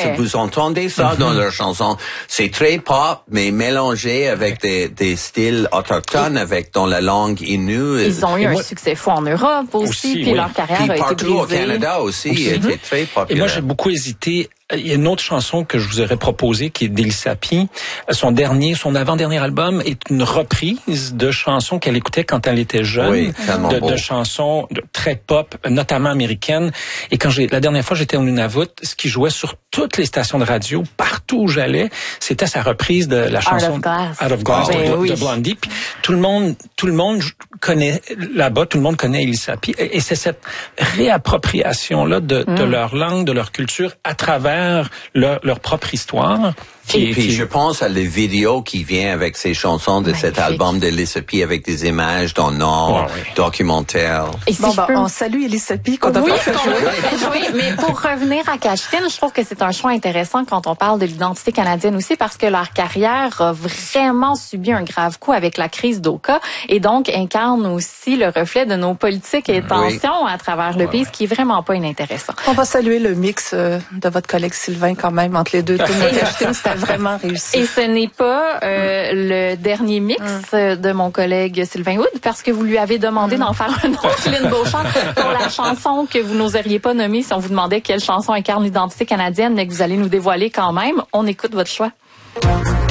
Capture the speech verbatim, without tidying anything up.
ouais. Vous entendez ça mm-hmm. dans leurs chansons. C'est très pop, mais mélangé avec des, des styles autochtones, avec dans la langue Innu. Ils ont eu moi, un succès fou en Europe aussi, aussi puis oui. leur carrière puis a été brisée. Partout au Canada aussi, aussi. était très populaire. Et moi, j'ai beaucoup hésité. Il y a une autre chanson que je vous aurais proposée qui est d'Elisapie. Son dernier, son avant-dernier album est une reprise de chansons qu'elle écoutait quand elle était jeune, oui, de, de chansons de, très pop, notamment américaines. Et quand j'ai la dernière fois j'étais au Nunavut, ce qui jouait sur toutes les stations de radio, partout où j'allais, c'était sa reprise de la chanson Out of Glass oh, de, oui. de Blondie. Puis tout le monde, tout le monde connaît là-bas, tout le monde connaît Elisapie. Et, et c'est cette réappropriation là de, mm. de leur langue, de leur culture à travers Leur, leur propre histoire. Qui, et puis qui... je pense à les vidéos qui viennent avec ces chansons de Magnifique. Cet album d'Elisapie avec des images dans Nord, oh, oui. documentaires. Et si bon, bah, peux... on salue Elisapie qu'on oui, a pas fait jouer. Oui, mais pour revenir à Kashtin, je trouve que c'est un choix intéressant quand on parle de l'identité canadienne aussi parce que leur carrière a vraiment subi un grave coup avec la crise d'Oka et donc incarne aussi le reflet de nos politiques et tensions oui. à travers le pays, ce qui est vraiment pas inintéressant. On va saluer le mix euh, de votre collègue Sylvain quand même entre les deux tunes de Kashtin, c'était vraiment réussi. Et ce n'est pas euh, mm. le dernier mix mm. de mon collègue Sylvain Wood parce que vous lui avez demandé mm. d'en faire un autre, Lynn Beauchamp, pour la chanson que vous n'oseriez pas nommer si on vous demandait quelle chanson incarne l'identité canadienne, mais que vous allez nous dévoiler quand même. On écoute votre choix.